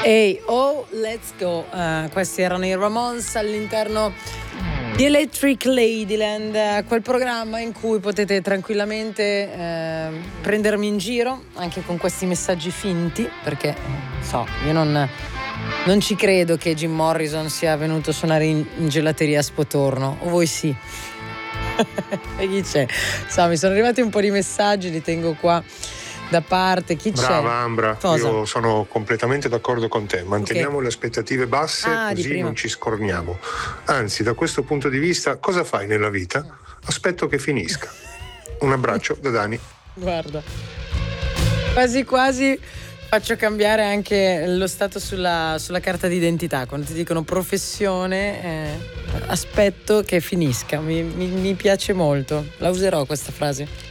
Ehi, oh, let's go. Questi erano i Ramones all'interno di Electric Ladyland, quel programma in cui potete tranquillamente prendermi in giro anche con questi messaggi finti, perché io non ci credo che Jim Morrison sia venuto a suonare in gelateria a Spotorno, o voi sì? E chi c'è? Mi sono arrivati un po' di messaggi, li tengo qua da parte. Chi c'è? Brava Ambra, Cosa? io sono completamente d'accordo con te. Manteniamo le aspettative basse, così non ci scorniamo. Anzi, da questo punto di vista, cosa fai nella vita? Aspetto che finisca. Un abbraccio da Dani. Guarda, quasi quasi faccio cambiare anche lo stato sulla carta d'identità. Quando ti dicono professione, aspetto che finisca. Mi piace molto. La userò questa frase.